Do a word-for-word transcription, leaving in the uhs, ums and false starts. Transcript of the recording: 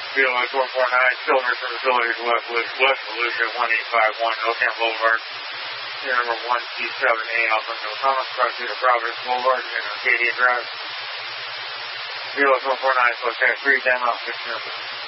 B L S one four nine, Silver from Facilities West, West Volusia, one eight five one, Ocam Boulevard. Unit number one T seven A, Alpha No Thomas, Proxima Providence Boulevard, and Arcadia Drive. B L S one four nine, Foxtrot three, down off six number.